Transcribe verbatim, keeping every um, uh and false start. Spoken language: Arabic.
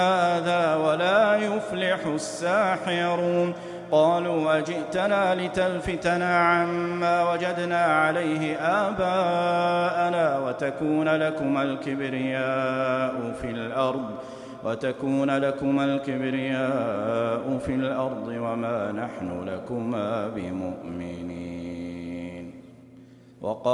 هذا ولا يفلح الساحرون قالوا أجئتنا لتلفتنا عما وجدنا عليه آباءنا وتكون لكما الكبرياء في الأرض وتكون لكما الكبرياء في الأرض وما نحن لكما بمؤمنين.